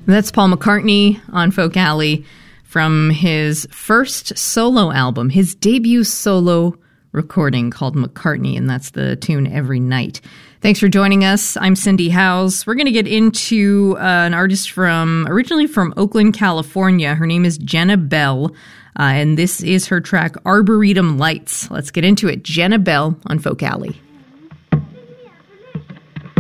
That's Paul McCartney on Folk Alley from his first solo album, his debut solo recording called McCartney, and that's the tune Every Night. Thanks for joining us. I'm Cindy Howes. We're going to get into an artist originally from Oakland, California. Her name is Jenna Bell, and this is her track Arboretum Lights. Let's get into it. Jenna Bell on Folk Alley.